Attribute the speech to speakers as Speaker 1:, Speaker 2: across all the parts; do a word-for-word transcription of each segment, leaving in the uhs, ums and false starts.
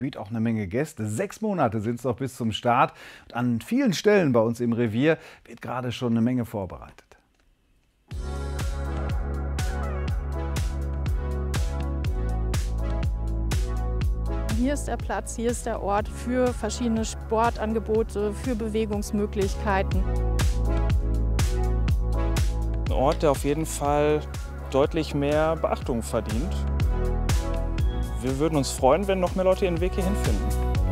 Speaker 1: Auch eine Menge Gäste. Sechs Monate sind es noch bis zum Start. Und an vielen Stellen bei uns im Revier wird gerade schon eine Menge vorbereitet.
Speaker 2: Hier ist der Platz, hier ist der Ort für verschiedene Sportangebote, für Bewegungsmöglichkeiten.
Speaker 3: Ein Ort, der auf jeden Fall deutlich mehr Beachtung verdient. Wir würden uns freuen, wenn noch mehr Leute ihren Weg hierhin finden.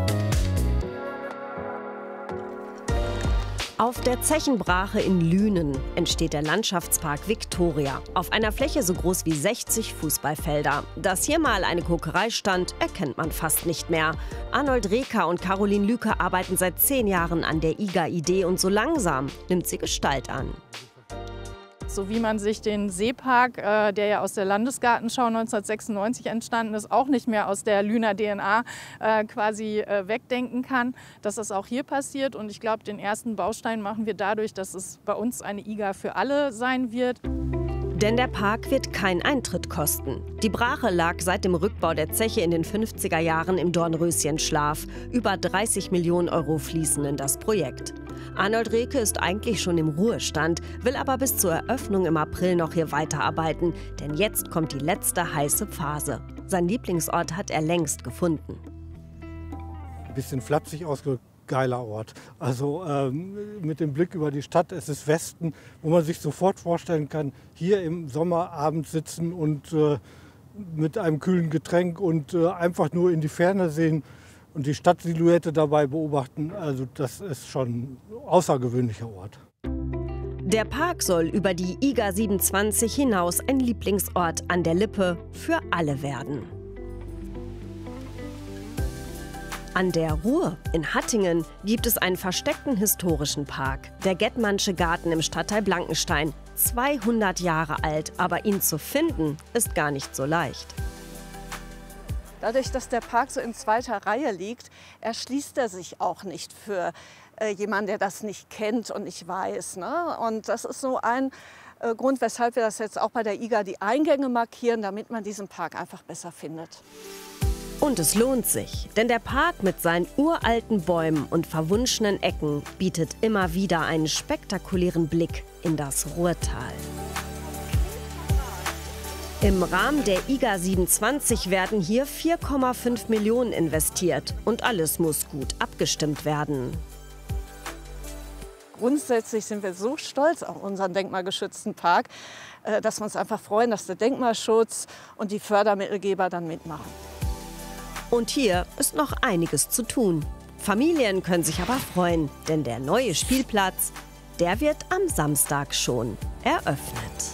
Speaker 4: Auf der Zechenbrache in Lünen entsteht der Landschaftspark Victoria. Auf einer Fläche so groß wie sechzig Fußballfelder. Dass hier mal eine Kokerei stand, erkennt man fast nicht mehr. Arnold Reker und Caroline Lüke arbeiten seit zehn Jahren an der I G A-Idee und so langsam nimmt sie Gestalt an.
Speaker 2: So wie man sich den Seepark, äh, der ja aus der Landesgartenschau neunzehnhundertsechsundneunzig entstanden ist, auch nicht mehr aus der Lüner D N A äh, quasi äh, wegdenken kann, dass das auch hier passiert. Und ich glaube, den ersten Baustein machen wir dadurch, dass es bei uns eine I G A für alle sein wird.
Speaker 4: Denn der Park wird keinen Eintritt kosten. Die Brache lag seit dem Rückbau der Zeche in den fünfziger Jahren im Dornröschenschlaf. Über dreißig Millionen Euro fließen in das Projekt. Arnold Reker ist eigentlich schon im Ruhestand, will aber bis zur Eröffnung im April noch hier weiterarbeiten. Denn jetzt kommt die letzte heiße Phase. Sein Lieblingsort hat er längst gefunden.
Speaker 5: Ein bisschen flapsig ausgedrückt. Geiler Ort. Also ähm, mit dem Blick über die Stadt, es ist Westen, wo man sich sofort vorstellen kann, hier im Sommerabend sitzen und äh, mit einem kühlen Getränk und äh, einfach nur in die Ferne sehen und die Stadtsilhouette dabei beobachten. Also das ist schon ein außergewöhnlicher Ort.
Speaker 4: Der Park soll über die I G A siebenundzwanzig hinaus ein Lieblingsort an der Lippe für alle werden. An der Ruhr in Hattingen gibt es einen versteckten historischen Park. Der Gettmannsche Garten im Stadtteil Blankenstein. zweihundert Jahre alt, aber ihn zu finden, ist gar nicht so leicht.
Speaker 6: Dadurch, dass der Park so in zweiter Reihe liegt, erschließt er sich auch nicht für äh, jemanden, der das nicht kennt und nicht weiß. Ne? Und das ist so ein äh, Grund, weshalb wir das jetzt auch bei der I G A die Eingänge markieren, damit man diesen Park einfach besser findet.
Speaker 4: Und es lohnt sich, denn der Park mit seinen uralten Bäumen und verwunschenen Ecken bietet immer wieder einen spektakulären Blick in das Ruhrtal. Im Rahmen der I G A siebenundzwanzig werden hier vier Komma fünf Millionen investiert und alles muss gut abgestimmt werden.
Speaker 6: Grundsätzlich sind wir so stolz auf unseren denkmalgeschützten Park, dass wir uns einfach freuen, dass der Denkmalschutz und die Fördermittelgeber dann mitmachen.
Speaker 4: Und hier ist noch einiges zu tun. Familien können sich aber freuen, denn der neue Spielplatz, der wird am Samstag schon eröffnet.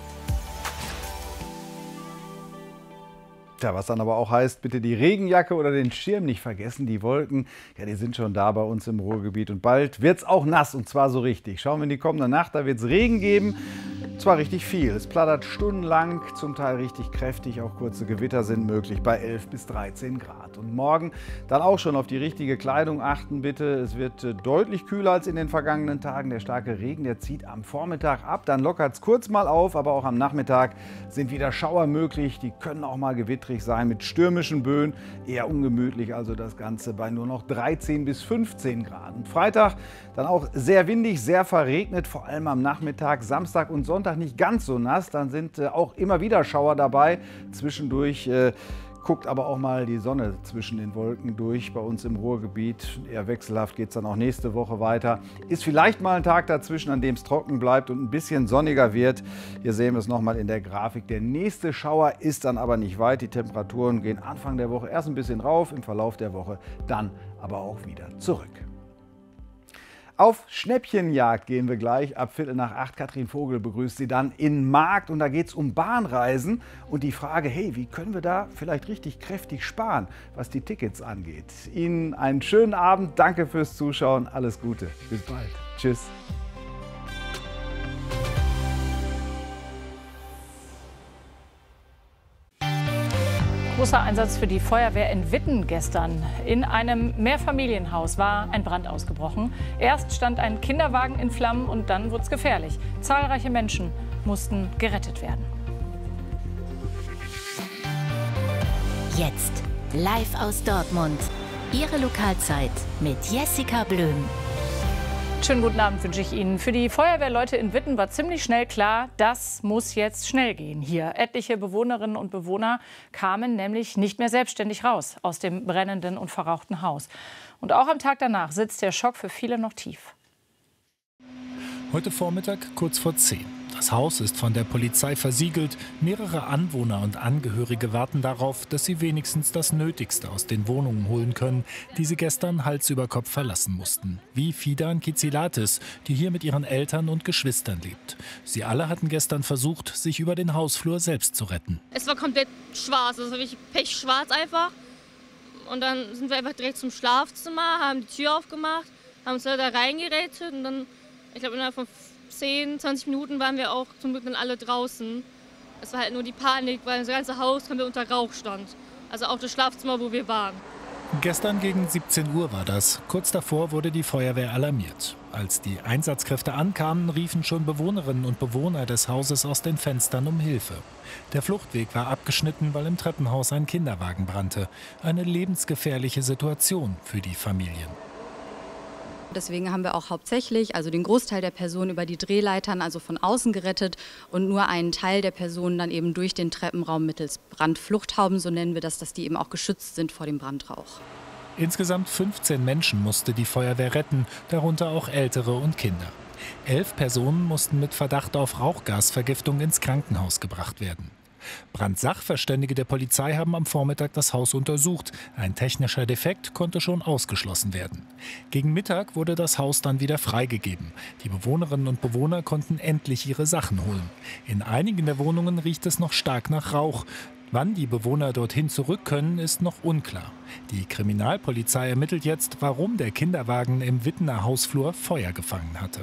Speaker 1: Tja, was dann aber auch heißt, bitte die Regenjacke oder den Schirm nicht vergessen. Die Wolken, ja, die sind schon da bei uns im Ruhrgebiet. Und bald wird es auch nass, und zwar so richtig. Schauen wir in die kommende Nacht, da wird es Regen geben. Zwar richtig viel, es plattert stundenlang, zum Teil richtig kräftig. Auch kurze Gewitter sind möglich bei elf bis dreizehn Grad. Und morgen dann auch schon auf die richtige Kleidung achten, bitte. Es wird äh, deutlich kühler als in den vergangenen Tagen. Der starke Regen, der zieht am Vormittag ab. Dann lockert es kurz mal auf, aber auch am Nachmittag sind wieder Schauer möglich. Die können auch mal gewittrig sein mit stürmischen Böen. Eher ungemütlich, also das Ganze bei nur noch dreizehn bis fünfzehn Grad. Und Freitag dann auch sehr windig, sehr verregnet, vor allem am Nachmittag. Samstag und Sonntag nicht ganz so nass. Dann sind äh, auch immer wieder Schauer dabei. Zwischendurch äh, guckt aber auch mal die Sonne zwischen den Wolken durch bei uns im Ruhrgebiet. Eher wechselhaft geht es dann auch nächste Woche weiter. Ist vielleicht mal ein Tag dazwischen, an dem es trocken bleibt und ein bisschen sonniger wird. Hier sehen wir es nochmal in der Grafik. Der nächste Schauer ist dann aber nicht weit. Die Temperaturen gehen Anfang der Woche erst ein bisschen rauf, im Verlauf der Woche dann aber auch wieder zurück. Auf Schnäppchenjagd gehen wir gleich ab Viertel nach acht. Katrin Vogel begrüßt Sie dann in Markt und da geht es um Bahnreisen und die Frage, hey, wie können wir da vielleicht richtig kräftig sparen, was die Tickets angeht. Ihnen einen schönen Abend, danke fürs Zuschauen, alles Gute, bis bald, tschüss.
Speaker 7: Großer Einsatz für die Feuerwehr in Witten gestern. In einem Mehrfamilienhaus war ein Brand ausgebrochen. Erst stand ein Kinderwagen in Flammen und dann wurde es gefährlich. Zahlreiche Menschen mussten gerettet werden.
Speaker 8: Jetzt Live aus Dortmund. Ihre Lokalzeit mit Jessica Blöm.
Speaker 7: Schönen guten Abend wünsche ich Ihnen. Für die Feuerwehrleute in Witten war ziemlich schnell klar, das muss jetzt schnell gehen hier. Etliche Bewohnerinnen und Bewohner kamen nämlich nicht mehr selbstständig raus aus dem brennenden und verrauchten Haus. Und auch am Tag danach sitzt der Schock für viele noch tief.
Speaker 9: Heute Vormittag kurz vor zehn. Das Haus ist von der Polizei versiegelt. Mehrere Anwohner und Angehörige warten darauf, dass sie wenigstens das Nötigste aus den Wohnungen holen können, die sie gestern Hals über Kopf verlassen mussten. Wie Fidan Kizilatis, die hier mit ihren Eltern und Geschwistern lebt. Sie alle hatten gestern versucht, sich über den Hausflur selbst zu retten.
Speaker 10: Es war komplett schwarz, es war wirklich pechschwarz einfach. Und dann sind wir einfach direkt zum Schlafzimmer, haben die Tür aufgemacht, haben uns da reingerettet und dann, ich glaube, innerhalb von zehn, zwanzig Minuten waren wir auch zum Glück dann alle draußen. Es war halt nur die Panik, weil das ganze Haus komplett unter Rauch stand. Also auch das Schlafzimmer, wo wir waren.
Speaker 9: Gestern gegen siebzehn Uhr war das. Kurz davor wurde die Feuerwehr alarmiert. Als die Einsatzkräfte ankamen, riefen schon Bewohnerinnen und Bewohner des Hauses aus den Fenstern um Hilfe. Der Fluchtweg war abgeschnitten, weil im Treppenhaus ein Kinderwagen brannte. Eine lebensgefährliche Situation für die Familien.
Speaker 11: Deswegen haben wir auch hauptsächlich, also den Großteil der Personen über die Drehleitern, also von außen gerettet und nur einen Teil der Personen dann eben durch den Treppenraum mittels Brandfluchthauben, so nennen wir das, dass die eben auch geschützt sind vor dem Brandrauch.
Speaker 9: Insgesamt fünfzehn Menschen musste die Feuerwehr retten, darunter auch Ältere und Kinder. Elf Personen mussten mit Verdacht auf Rauchgasvergiftung ins Krankenhaus gebracht werden. Brandsachverständige der Polizei haben am Vormittag das Haus untersucht. Ein technischer Defekt konnte schon ausgeschlossen werden. Gegen Mittag wurde das Haus dann wieder freigegeben. Die Bewohnerinnen und Bewohner konnten endlich ihre Sachen holen. In einigen der Wohnungen riecht es noch stark nach Rauch. Wann die Bewohner dorthin zurück können, ist noch unklar. Die Kriminalpolizei ermittelt jetzt, warum der Kinderwagen im Wittener Hausflur Feuer gefangen hatte.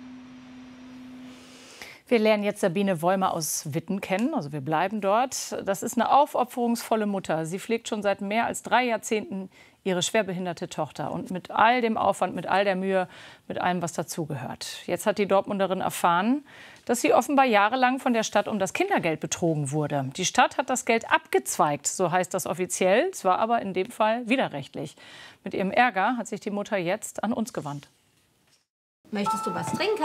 Speaker 7: Wir lernen jetzt Sabine Wollmer aus Witten kennen, also wir bleiben dort. Das ist eine aufopferungsvolle Mutter. Sie pflegt schon seit mehr als drei Jahrzehnten ihre schwerbehinderte Tochter. Und mit all dem Aufwand, mit all der Mühe, mit allem, was dazugehört. Jetzt hat die Dortmunderin erfahren, dass sie offenbar jahrelang von der Stadt um das Kindergeld betrogen wurde. Die Stadt hat das Geld abgezweigt, so heißt das offiziell. Es war aber in dem Fall widerrechtlich. Mit ihrem Ärger hat sich die Mutter jetzt an uns gewandt.
Speaker 12: Möchtest du was trinken?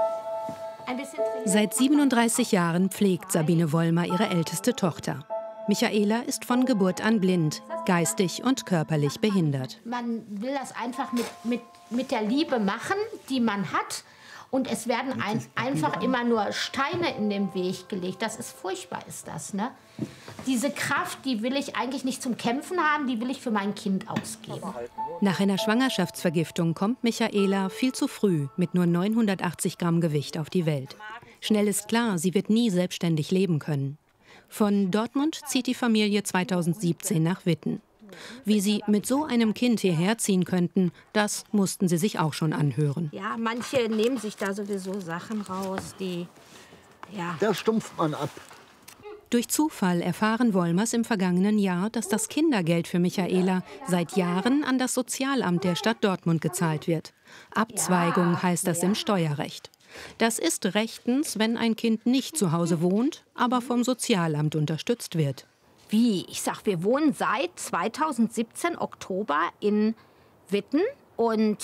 Speaker 13: Seit siebenunddreißig Jahren pflegt Sabine Wollmer ihre älteste Tochter. Michaela ist von Geburt an blind, geistig und körperlich behindert.
Speaker 12: Man will das einfach mit, mit, mit der Liebe machen, die man hat. Und es werden ein, einfach immer nur Steine in den Weg gelegt. Das ist furchtbar, ist das, ne? Diese Kraft, die will ich eigentlich nicht zum Kämpfen haben, die will ich für mein Kind ausgeben.
Speaker 13: Nach einer Schwangerschaftsvergiftung kommt Michaela viel zu früh mit nur neunhundertachtzig Gramm Gewicht auf die Welt. Schnell ist klar, sie wird nie selbstständig leben können. Von Dortmund zieht die Familie zweitausendsiebzehn nach Witten. Wie sie mit so einem Kind hierher ziehen könnten, das mussten sie sich auch schon anhören.
Speaker 12: Ja, manche nehmen sich da sowieso Sachen raus, die, ja...
Speaker 14: Da stumpft man ab.
Speaker 13: Durch Zufall erfahren Wollmers im vergangenen Jahr, dass das Kindergeld für Michaela seit Jahren an das Sozialamt der Stadt Dortmund gezahlt wird. Abzweigung heißt das im Steuerrecht. Das ist rechtens, wenn ein Kind nicht zu Hause wohnt, aber vom Sozialamt unterstützt wird.
Speaker 12: Wie? Ich sag, wir wohnen seit zweitausendsiebzehn Oktober in Witten und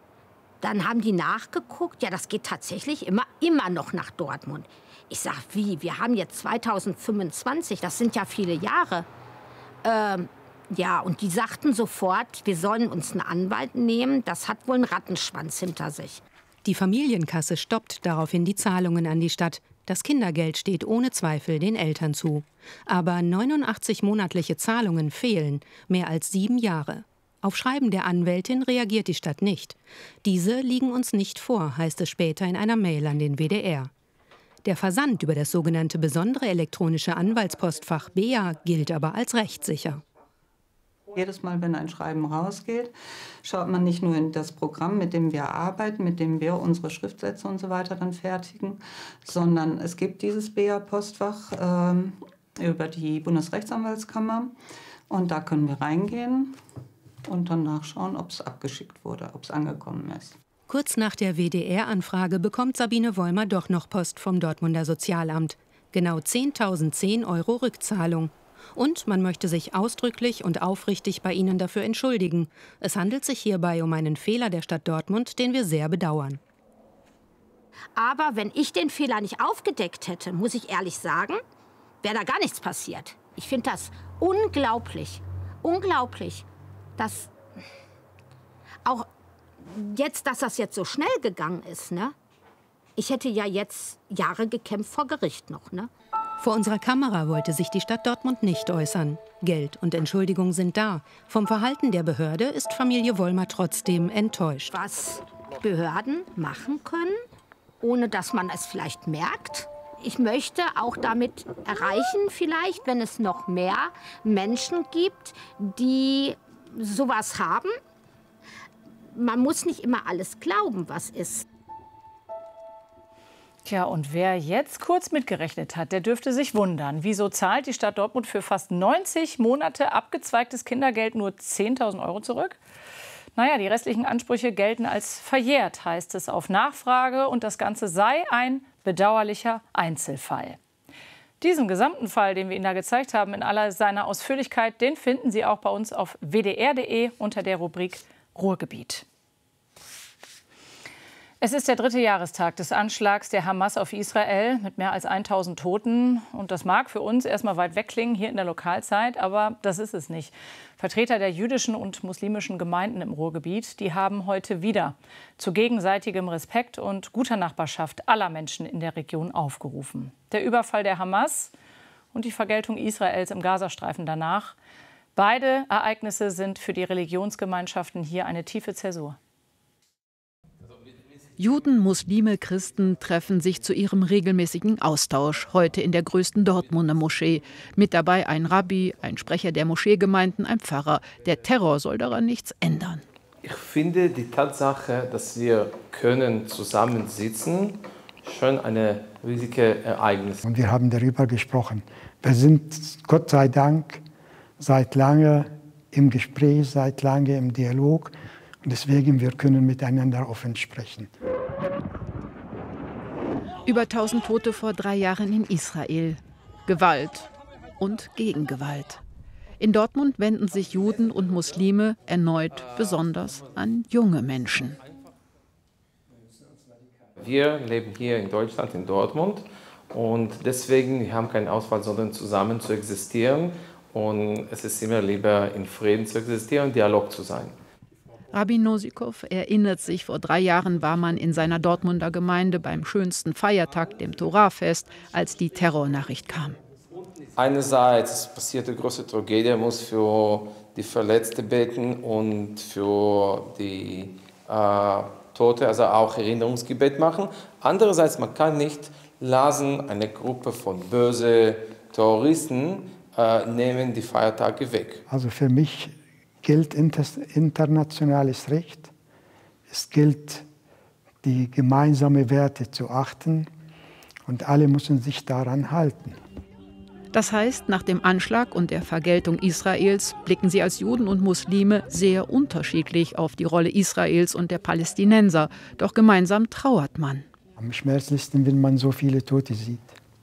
Speaker 12: dann haben die nachgeguckt. Ja, das geht tatsächlich immer, immer noch nach Dortmund. Ich sag, wie? Wir haben jetzt zweitausendfünfundzwanzig, das sind ja viele Jahre. Ähm, ja, und die sagten sofort, wir sollen uns einen Anwalt nehmen. Das hat wohl einen Rattenschwanz hinter sich.
Speaker 13: Die Familienkasse stoppt daraufhin die Zahlungen an die Stadt. Das Kindergeld steht ohne Zweifel den Eltern zu. Aber neunundachtzig monatliche Zahlungen fehlen, mehr als sieben Jahre. Auf Schreiben der Anwältin reagiert die Stadt nicht. Diese liegen uns nicht vor, heißt es später in einer Mail an den W D R. Der Versand über das sogenannte besondere elektronische Anwaltspostfach B E A gilt aber als rechtssicher.
Speaker 15: Jedes Mal, wenn ein Schreiben rausgeht, schaut man nicht nur in das Programm, mit dem wir arbeiten, mit dem wir unsere Schriftsätze und so weiter dann fertigen, sondern es gibt dieses B E A-Postfach ähm, über die Bundesrechtsanwaltskammer und da können wir reingehen und dann nachschauen, ob es abgeschickt wurde, ob es angekommen ist.
Speaker 13: Kurz nach der W D R-Anfrage bekommt Sabine Wollmer doch noch Post vom Dortmunder Sozialamt. Genau zehntausendzehn Euro Rückzahlung. Und man möchte sich ausdrücklich und aufrichtig bei ihnen dafür entschuldigen. Es handelt sich hierbei um einen Fehler der Stadt Dortmund, den wir sehr bedauern.
Speaker 12: Aber wenn ich den Fehler nicht aufgedeckt hätte, muss ich ehrlich sagen, wäre da gar nichts passiert. Ich finde das unglaublich, unglaublich, dass auch jetzt, dass das jetzt so schnell gegangen ist, ne? Ich hätte ja jetzt Jahre gekämpft vor Gericht noch, ne?
Speaker 13: Vor unserer Kamera wollte sich die Stadt Dortmund nicht äußern. Geld und Entschuldigung sind da. Vom Verhalten der Behörde ist Familie Wollmer trotzdem enttäuscht.
Speaker 12: Was Behörden machen können, ohne dass man es vielleicht merkt. Ich möchte auch damit erreichen, vielleicht, wenn es noch mehr Menschen gibt, die sowas haben. Man muss nicht immer alles glauben, was ist.
Speaker 7: Tja, und wer jetzt kurz mitgerechnet hat, der dürfte sich wundern. Wieso zahlt die Stadt Dortmund für fast neunzig Monate abgezweigtes Kindergeld nur zehntausend Euro zurück? Naja, die restlichen Ansprüche gelten als verjährt, heißt es auf Nachfrage. Und das Ganze sei ein bedauerlicher Einzelfall. Diesen gesamten Fall, den wir Ihnen da gezeigt haben, in aller seiner Ausführlichkeit, den finden Sie auch bei uns auf w d r punkt d e unter der Rubrik Ruhrgebiet. Es ist der dritte Jahrestag des Anschlags der Hamas auf Israel mit mehr als tausend Toten. Und das mag für uns erstmal weit weg klingen hier in der Lokalzeit, aber das ist es nicht. Vertreter der jüdischen und muslimischen Gemeinden im Ruhrgebiet, die haben heute wieder zu gegenseitigem Respekt und guter Nachbarschaft aller Menschen in der Region aufgerufen. Der Überfall der Hamas und die Vergeltung Israels im Gazastreifen danach. Beide Ereignisse sind für die Religionsgemeinschaften hier eine tiefe Zäsur.
Speaker 14: Juden, Muslime, Christen treffen sich zu ihrem regelmäßigen Austausch, heute in der größten Dortmunder Moschee. Mit dabei ein Rabbi, ein Sprecher der Moscheegemeinden, ein Pfarrer. Der Terror soll daran nichts ändern.
Speaker 16: Ich finde die Tatsache, dass wir können zusammensitzen, schon eine riesige Ereignis.
Speaker 17: Und wir haben darüber gesprochen. Wir sind Gott sei Dank seit lange im Gespräch, seit lange im Dialog. Und deswegen, wir können miteinander offen sprechen.
Speaker 14: Über tausend Tote vor drei Jahren in Israel. Gewalt und Gegengewalt. In Dortmund wenden sich Juden und Muslime erneut besonders an junge Menschen.
Speaker 16: Wir leben hier in Deutschland, in Dortmund. Und deswegen, wir haben keine Auswahl, sondern zusammen zu existieren. Und es ist immer lieber, in Frieden zu existieren und Dialog zu sein.
Speaker 14: Rabbi Nosikow erinnert sich, vor drei Jahren war man in seiner Dortmunder Gemeinde beim schönsten Feiertag, dem Torahfest, als die Terrornachricht kam.
Speaker 16: Einerseits passiert eine große Tragödie, man muss für die Verletzten beten und für die äh, Tote, also auch Erinnerungsgebet machen. Andererseits, man kann nicht lassen, eine Gruppe von bösen Terroristen äh, nehmen die Feiertage weg.
Speaker 17: Also für mich gilt internationales Recht. Es gilt, die gemeinsamen Werte zu achten und alle müssen sich daran halten.
Speaker 14: Das heißt, nach dem Anschlag und der Vergeltung Israels blicken sie als Juden und Muslime sehr unterschiedlich auf die Rolle Israels und der Palästinenser. Doch gemeinsam trauert man.
Speaker 17: Am schmerzlichsten, wenn man so viele Tote sieht.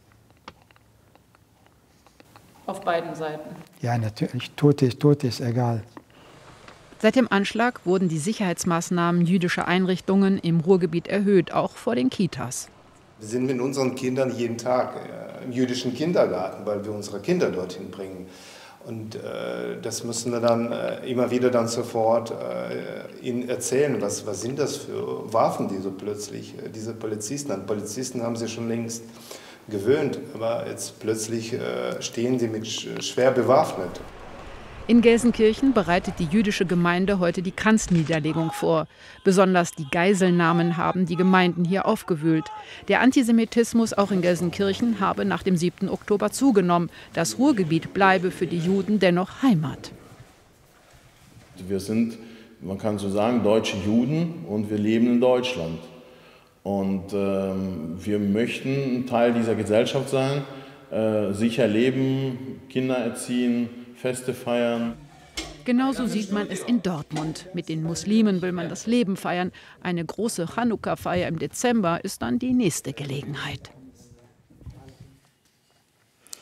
Speaker 7: Auf beiden Seiten?
Speaker 17: Ja, natürlich. Tote, Tote ist egal.
Speaker 14: Seit dem Anschlag wurden die Sicherheitsmaßnahmen jüdischer Einrichtungen im Ruhrgebiet erhöht, auch vor den Kitas.
Speaker 18: Wir sind mit unseren Kindern jeden Tag äh, im jüdischen Kindergarten, weil wir unsere Kinder dorthin bringen. Und äh, das müssen wir dann äh, immer wieder dann sofort äh, ihnen erzählen, was, was sind das für Waffen, die so plötzlich, äh, diese Polizisten, an Polizisten haben sie schon längst gewöhnt, aber jetzt plötzlich äh, stehen sie mit sch schwer bewaffnet.
Speaker 14: In Gelsenkirchen bereitet die jüdische Gemeinde heute die Kranzniederlegung vor. Besonders die Geiselnahmen haben die Gemeinden hier aufgewühlt. Der Antisemitismus auch in Gelsenkirchen habe nach dem siebten Oktober zugenommen. Das Ruhrgebiet bleibe für die Juden dennoch Heimat.
Speaker 19: Wir sind, man kann so sagen, deutsche Juden und wir leben in Deutschland. Und ähm, wir möchten ein Teil dieser Gesellschaft sein, äh, sicher leben, Kinder erziehen, Feste feiern.
Speaker 14: Genauso sieht man es in Dortmund. Mit den Muslimen will man das Leben feiern. Eine große Chanukka-Feier im Dezember ist dann die nächste Gelegenheit.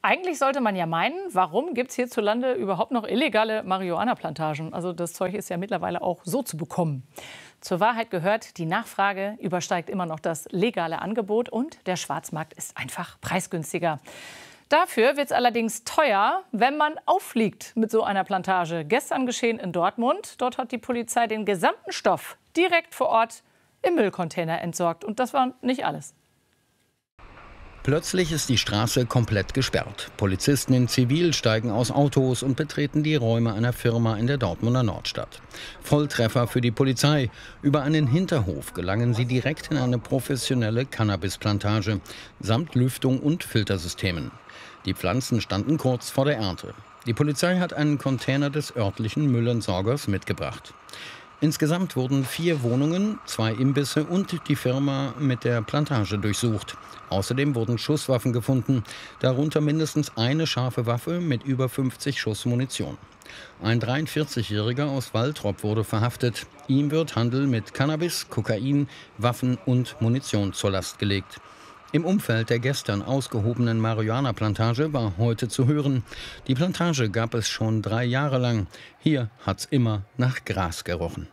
Speaker 7: Eigentlich sollte man ja meinen, warum gibt es hierzulande überhaupt noch illegale Marihuana-Plantagen? Also das Zeug ist ja mittlerweile auch so zu bekommen. Zur Wahrheit gehört, die Nachfrage übersteigt immer noch das legale Angebot und der Schwarzmarkt ist einfach preisgünstiger. Dafür wird es allerdings teuer, wenn man auffliegt mit so einer Plantage. Gestern geschehen in Dortmund. Dort hat die Polizei den gesamten Stoff direkt vor Ort im Müllcontainer entsorgt. Und das war nicht alles.
Speaker 20: Plötzlich ist die Straße komplett gesperrt. Polizisten in Zivil steigen aus Autos und betreten die Räume einer Firma in der Dortmunder Nordstadt. Volltreffer für die Polizei. Über einen Hinterhof gelangen sie direkt in eine professionelle Cannabisplantage samt Lüftung und Filtersystemen. Die Pflanzen standen kurz vor der Ernte. Die Polizei hat einen Container des örtlichen Müllentsorgers mitgebracht. Insgesamt wurden vier Wohnungen, zwei Imbisse und die Firma mit der Plantage durchsucht. Außerdem wurden Schusswaffen gefunden, darunter mindestens eine scharfe Waffe mit über fünfzig Schuss Munition. Ein dreiundvierzigjähriger aus Waltrop wurde verhaftet. Ihm wird Handel mit Cannabis, Kokain, Waffen und Munition zur Last gelegt. Im Umfeld der gestern ausgehobenen Marihuana-Plantage war heute zu hören: Die Plantage gab es schon drei Jahre lang. Hier hat's immer nach Gras gerochen.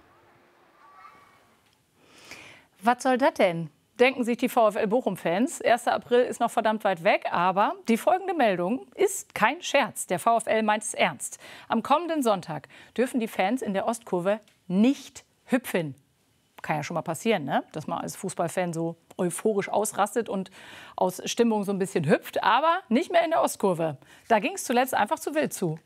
Speaker 7: Was soll das denn? Denken sich die VfL Bochum-Fans. erster April ist noch verdammt weit weg, aber die folgende Meldung ist kein Scherz. Der VfL meint es ernst. Am kommenden Sonntag dürfen die Fans in der Ostkurve nicht hüpfen. Kann ja schon mal passieren, ne? Dass man als Fußballfan so euphorisch ausrastet und aus Stimmung so ein bisschen hüpft, aber nicht mehr in der Ostkurve. Da ging es zuletzt einfach zu wild zu.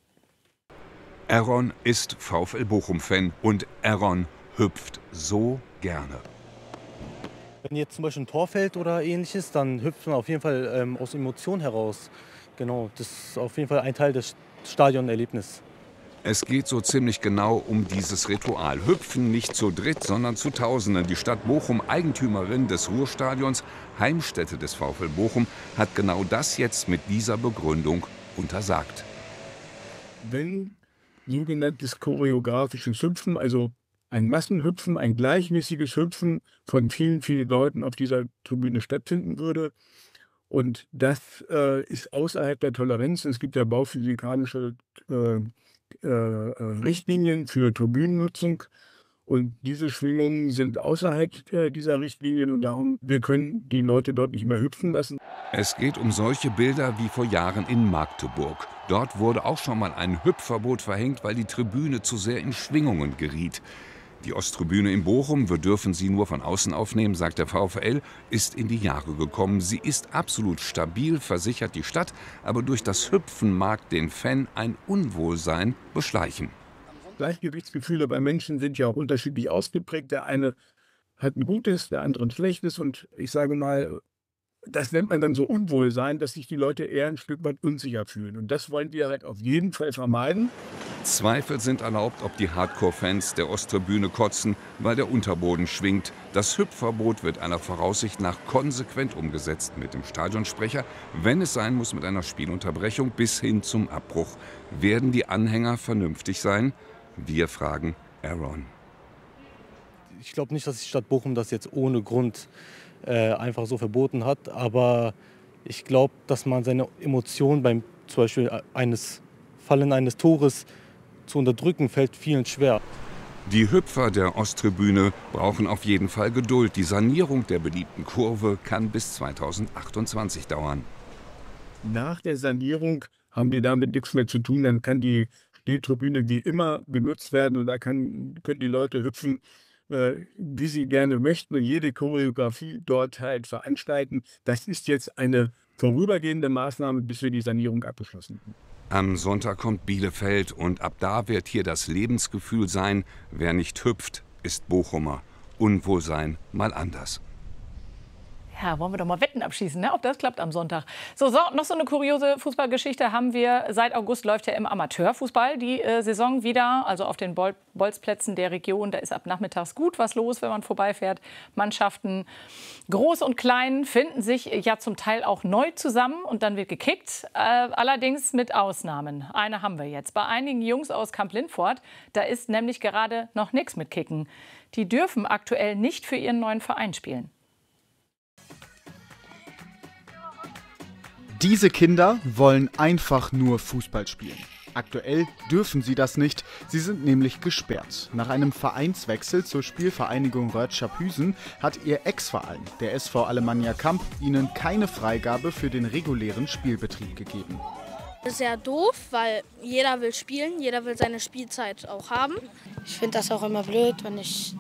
Speaker 21: Aaron ist VfL Bochum-Fan und Aaron hüpft so gerne.
Speaker 22: Wenn jetzt zum Beispiel ein Tor fällt oder ähnliches, dann hüpft man auf jeden Fall ähm, aus Emotionen heraus. Genau, das ist auf jeden Fall ein Teil des Stadionerlebnisses.
Speaker 21: Es geht so ziemlich genau um dieses Ritual. Hüpfen nicht zu dritt, sondern zu Tausenden. Die Stadt Bochum, Eigentümerin des Ruhrstadions, Heimstätte des VfL Bochum, hat genau das jetzt mit dieser Begründung untersagt.
Speaker 23: Wenn sogenanntes choreografisches Hüpfen, also ein Massenhüpfen, ein gleichmäßiges Hüpfen von vielen, vielen Leuten auf dieser Tribüne stattfinden würde, und das äh, ist außerhalb der Toleranz. Es gibt ja bauphysikalische äh, Äh, Richtlinien für Tribünennutzung und diese Schwingungen sind außerhalb äh, dieser Richtlinien und darum, wir können die Leute dort nicht mehr hüpfen lassen.
Speaker 21: Es geht um solche Bilder wie vor Jahren in Magdeburg. Dort wurde auch schon mal ein Hüpfverbot verhängt, weil die Tribüne zu sehr in Schwingungen geriet. Die Osttribüne in Bochum, wir dürfen sie nur von außen aufnehmen, sagt der VfL, ist in die Jahre gekommen. Sie ist absolut stabil, versichert die Stadt, aber durch das Hüpfen mag den Fan ein Unwohlsein beschleichen.
Speaker 23: Gleichgewichtsgefühle bei Menschen sind ja auch unterschiedlich ausgeprägt. Der eine hat ein gutes, der andere ein schlechtes und ich sage mal, das nennt man dann so Unwohlsein, dass sich die Leute eher ein Stück weit unsicher fühlen. Und das wollen wir halt auf jeden Fall vermeiden.
Speaker 21: Zweifel sind erlaubt, ob die Hardcore-Fans der Osttribüne kotzen, weil der Unterboden schwingt. Das Hüpfverbot wird aller Voraussicht nach konsequent umgesetzt mit dem Stadionsprecher, wenn es sein muss mit einer Spielunterbrechung bis hin zum Abbruch. Werden die Anhänger vernünftig sein? Wir fragen Aaron.
Speaker 22: Ich glaube nicht, dass die Stadt Bochum das jetzt ohne Grund äh, einfach so verboten hat, aber ich glaube, dass man seine Emotionen beim zum Beispiel eines Fallen eines Tores zu unterdrücken, fällt vielen schwer.
Speaker 21: Die Hüpfer der Osttribüne brauchen auf jeden Fall Geduld. Die Sanierung der beliebten Kurve kann bis zweitausendachtundzwanzig dauern.
Speaker 23: Nach der Sanierung haben wir damit nichts mehr zu tun. Dann kann die Stehtribüne wie immer benutzt werden und da kann, können die Leute hüpfen, äh, wie sie gerne möchten und jede Choreografie dort halt veranstalten. Das ist jetzt eine vorübergehende Maßnahme, bis wir die Sanierung abgeschlossen haben.
Speaker 21: Am Sonntag kommt Bielefeld und ab da wird hier das Lebensgefühl sein, wer nicht hüpft, ist Bochumer. Unwohlsein mal anders.
Speaker 7: Ja, wollen wir doch mal Wetten abschließen, ne? Ob das klappt am Sonntag. So, so, noch so eine kuriose Fußballgeschichte haben wir. Seit August läuft ja im Amateurfußball die äh, Saison wieder. Also auf den Bol Bolzplätzen der Region. Da ist ab nachmittags gut was los, wenn man vorbeifährt. Mannschaften, groß und klein, finden sich ja zum Teil auch neu zusammen. Und dann wird gekickt. Äh, allerdings mit Ausnahmen. Eine haben wir jetzt. Bei einigen Jungs aus Kamp-Lindfort, da ist nämlich gerade noch nichts mit Kicken. Die dürfen aktuell nicht für ihren neuen Verein spielen.
Speaker 2: Diese Kinder wollen einfach nur Fußball spielen. Aktuell dürfen sie das nicht, sie sind nämlich gesperrt. Nach einem Vereinswechsel zur Spielvereinigung Rötschapüsen hat ihr Ex-Verein, der S V Alemannia Kamp, ihnen keine Freigabe für den regulären Spielbetrieb gegeben.
Speaker 3: Das ist sehr doof, weil jeder will spielen, jeder will seine Spielzeit auch haben.
Speaker 5: Ich finde das auch immer blöd, wenn ich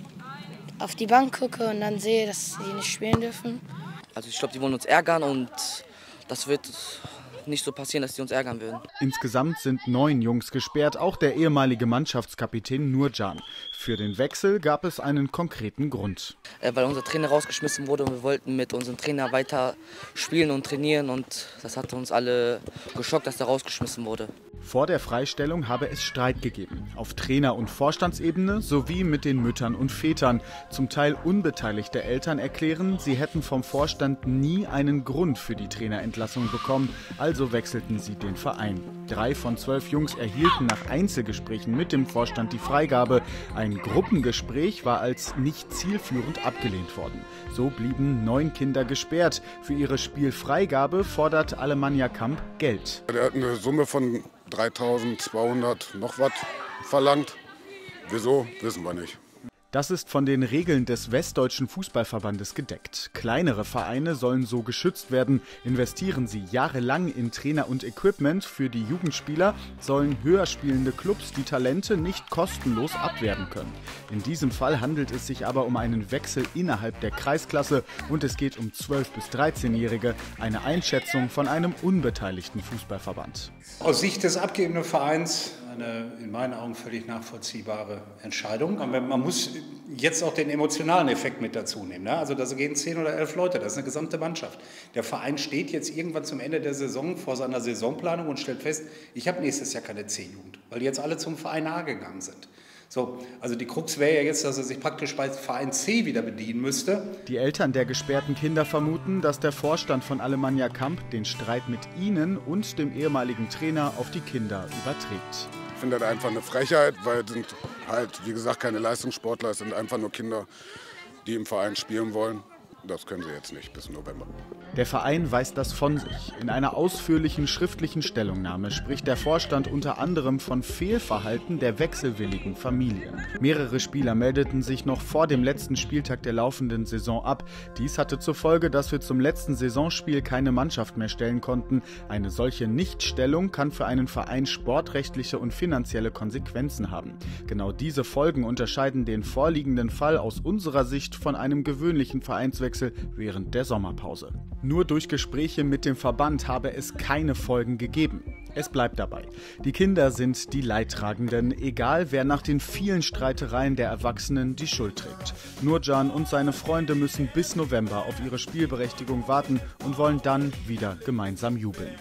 Speaker 5: auf die Bank gucke und dann sehe, dass sie nicht spielen dürfen.
Speaker 24: Also ich glaube, die wollen uns ärgern und das wird nicht so passieren, dass die uns ärgern würden.
Speaker 2: Insgesamt sind neun Jungs gesperrt, auch der ehemalige Mannschaftskapitän Nurcan. Für den Wechsel gab es einen konkreten Grund.
Speaker 24: Äh, weil unser Trainer rausgeschmissen wurde und wir wollten mit unserem Trainer weiter spielen und trainieren und das hat uns alle geschockt, dass er rausgeschmissen wurde.
Speaker 2: Vor der Freistellung habe es Streit gegeben, auf Trainer- und Vorstandsebene sowie mit den Müttern und Vätern. Zum Teil unbeteiligte Eltern erklären, sie hätten vom Vorstand nie einen Grund für die Trainerentlassung bekommen, also wechselten sie den Verein. Drei von zwölf Jungs erhielten nach Einzelgesprächen mit dem Vorstand die Freigabe. Ein Gruppengespräch war als nicht zielführend abgelehnt worden. So blieben neun Kinder gesperrt. Für ihre Spielfreigabe fordert Alemannia Kamp Geld.
Speaker 25: Er hat eine Summe von dreitausendzweihundert noch was verlangt. Wieso, wissen wir nicht.
Speaker 2: Das ist von den Regeln des Westdeutschen Fußballverbandes gedeckt. Kleinere Vereine sollen so geschützt werden. Investieren sie jahrelang in Trainer und Equipment für die Jugendspieler, sollen höher spielende Clubs die Talente nicht kostenlos abwerben können. In diesem Fall handelt es sich aber um einen Wechsel innerhalb der Kreisklasse und es geht um zwölf- bis dreizehnjährige, eine Einschätzung von einem unbeteiligten Fußballverband.
Speaker 26: Aus Sicht des abgebenden Vereins eine in meinen Augen völlig nachvollziehbare Entscheidung. Aber man muss jetzt auch den emotionalen Effekt mit dazu nehmen. Ne? Also da gehen zehn oder elf Leute, das ist eine gesamte Mannschaft. Der Verein steht jetzt irgendwann zum Ende der Saison vor seiner Saisonplanung und stellt fest, ich habe nächstes Jahr keine C-Jugend, weil die jetzt alle zum Verein A gegangen sind. So, also die Krux wäre ja jetzt, dass er sich praktisch bei Verein C wieder bedienen müsste.
Speaker 2: Die Eltern der gesperrten Kinder vermuten, dass der Vorstand von Alemannia Kamp den Streit mit ihnen und dem ehemaligen Trainer auf die Kinder überträgt.
Speaker 25: Ich finde das einfach eine Frechheit, weil es sind halt, wie gesagt, keine Leistungssportler, es sind einfach nur Kinder, die im Verein spielen wollen. Das können sie jetzt nicht bis November.
Speaker 2: Der Verein weist das von sich. In einer ausführlichen schriftlichen Stellungnahme spricht der Vorstand unter anderem von Fehlverhalten der wechselwilligen Familien. Mehrere Spieler meldeten sich noch vor dem letzten Spieltag der laufenden Saison ab. Dies hatte zur Folge, dass wir zum letzten Saisonspiel keine Mannschaft mehr stellen konnten. Eine solche Nichtstellung kann für einen Verein sportrechtliche und finanzielle Konsequenzen haben. Genau diese Folgen unterscheiden den vorliegenden Fall aus unserer Sicht von einem gewöhnlichen Vereinswechsel während der Sommerpause. Nur durch Gespräche mit dem Verband habe es keine Folgen gegeben. Es bleibt dabei. Die Kinder sind die Leidtragenden, egal wer nach den vielen Streitereien der Erwachsenen die Schuld trägt. Nurcan und seine Freunde müssen bis November auf ihre Spielberechtigung warten und wollen dann wieder gemeinsam jubeln.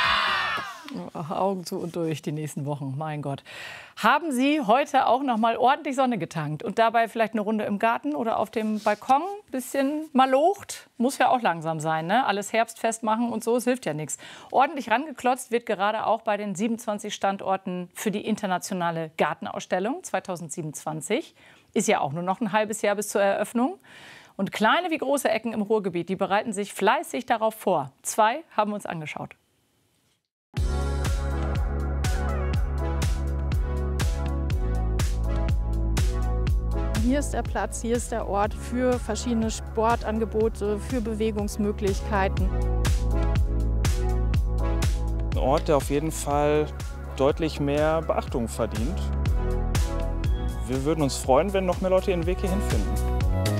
Speaker 7: Augen zu und durch die nächsten Wochen, mein Gott. Haben Sie heute auch noch mal ordentlich Sonne getankt und dabei vielleicht eine Runde im Garten oder auf dem Balkon? Bisschen malocht? Muss ja auch langsam sein, ne? Alles herbstfest machen und so, es hilft ja nichts. Ordentlich rangeklotzt wird gerade auch bei den siebenundzwanzig Standorten für die internationale Gartenausstellung zweitausendsiebenundzwanzig. Ist ja auch nur noch ein halbes Jahr bis zur Eröffnung. Und kleine wie große Ecken im Ruhrgebiet, die bereiten sich fleißig darauf vor. Zwei haben wir uns angeschaut.
Speaker 27: Hier ist der Platz, hier ist der Ort für verschiedene Sportangebote, für Bewegungsmöglichkeiten.
Speaker 28: Ein Ort, der auf jeden Fall deutlich mehr Beachtung verdient. Wir würden uns freuen, wenn noch mehr Leute ihren Weg hierhin finden.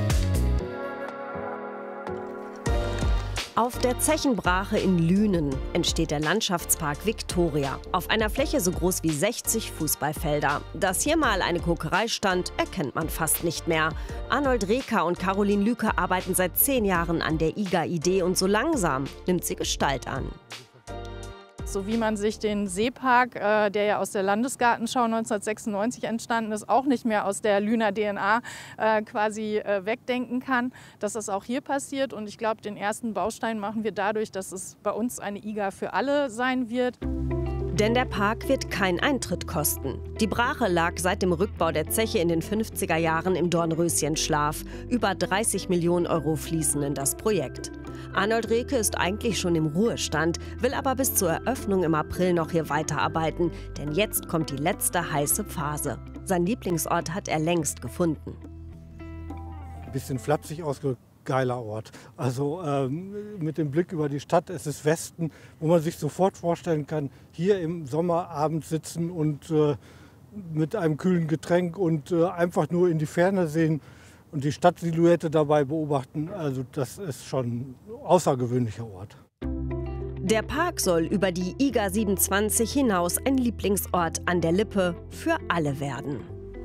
Speaker 4: Auf der Zechenbrache in Lünen entsteht der Landschaftspark Victoria. Auf einer Fläche so groß wie sechzig Fußballfelder. Dass hier mal eine Kokerei stand, erkennt man fast nicht mehr. Arnold Reker und Caroline Lüke arbeiten seit zehn Jahren an der I G A-Idee und so langsam nimmt sie Gestalt an.
Speaker 27: So wie man sich den Seepark, äh, der ja aus der Landesgartenschau neunzehnhundertsechsundneunzig entstanden ist, auch nicht mehr aus der Lüner D N A äh, quasi äh, wegdenken kann, dass das auch hier passiert. Und ich glaube, den ersten Baustein machen wir dadurch, dass es bei uns eine I G A für alle sein wird.
Speaker 4: Denn der Park wird keinen Eintritt kosten. Die Brache lag seit dem Rückbau der Zeche in den fünfziger Jahren im Dornröschenschlaf. Über dreißig Millionen Euro fließen in das Projekt. Arnold Rehke ist eigentlich schon im Ruhestand, will aber bis zur Eröffnung im April noch hier weiterarbeiten. Denn jetzt kommt die letzte heiße Phase. Sein Lieblingsort hat er längst gefunden.
Speaker 22: Ein bisschen flapsig ausgedrückt, geiler Ort. Also ähm, mit dem Blick über die Stadt, es ist Westen, wo man sich sofort vorstellen kann, hier im Sommerabend sitzen und äh, mit einem kühlen Getränk und äh, einfach nur in die Ferne sehen und die Stadtsilhouette dabei beobachten. Also das ist schon ein außergewöhnlicher Ort.
Speaker 4: Der Park soll über die I G A siebenundzwanzig hinaus ein Lieblingsort an der Lippe für alle werden.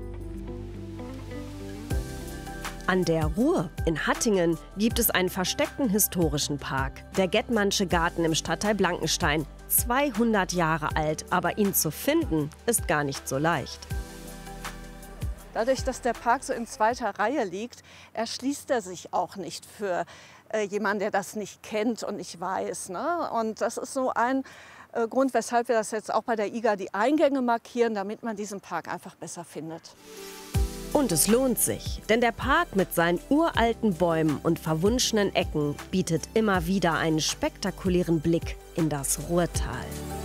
Speaker 4: An der Ruhr in Hattingen gibt es einen versteckten historischen Park, der Gettmannsche Garten im Stadtteil Blankenstein. zweihundert Jahre alt, aber ihn zu finden, ist gar nicht so leicht.
Speaker 1: Dadurch, dass der Park so in zweiter Reihe liegt, erschließt er sich auch nicht für äh, jemanden, der das nicht kennt und nicht weiß. Ne? Und das ist so ein äh, Grund, weshalb wir das jetzt auch bei der I G A die Eingänge markieren, damit man diesen Park einfach besser findet.
Speaker 4: Und es lohnt sich, denn der Park mit seinen uralten Bäumen und verwunschenen Ecken bietet immer wieder einen spektakulären Blick in das Ruhrtal.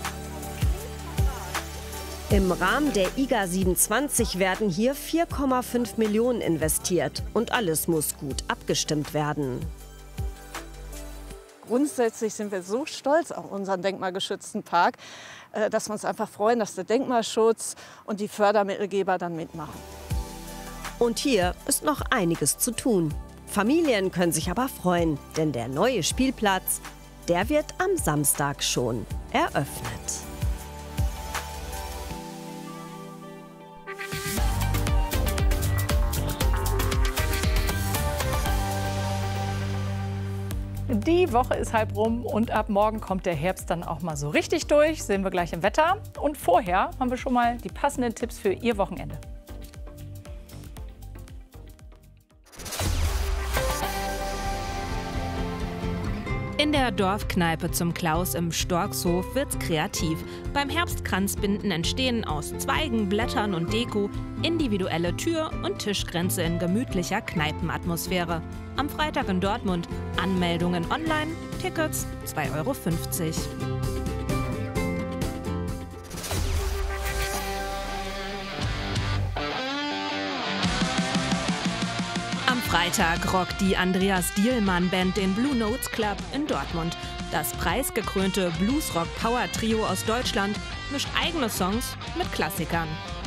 Speaker 4: Im Rahmen der I G A siebenundzwanzig werden hier vier Komma fünf Millionen investiert und alles muss gut abgestimmt werden.
Speaker 1: Grundsätzlich sind wir so stolz auf unseren denkmalgeschützten Park, dass wir uns einfach freuen, dass der Denkmalschutz und die Fördermittelgeber dann mitmachen.
Speaker 4: Und hier ist noch einiges zu tun. Familien können sich aber freuen, denn der neue Spielplatz, der wird am Samstag schon eröffnet.
Speaker 7: Die Woche ist halb rum und ab morgen kommt der Herbst dann auch mal so richtig durch. Sehen wir gleich im Wetter. Und vorher haben wir schon mal die passenden Tipps für Ihr Wochenende.
Speaker 6: In der Dorfkneipe zum Klaus im Storkshof wird's kreativ. Beim Herbstkranzbinden entstehen aus Zweigen, Blättern und Deko individuelle Tür- und Tischkränze in gemütlicher Kneipenatmosphäre. Am Freitag in Dortmund. Anmeldungen online, Tickets zwei Euro fünfzig. Am Freitag rockt die Andreas Dielmann Band den Blue Notes Club in Dortmund. Das preisgekrönte Bluesrock-Power-Trio aus Deutschland mischt eigene Songs mit Klassikern.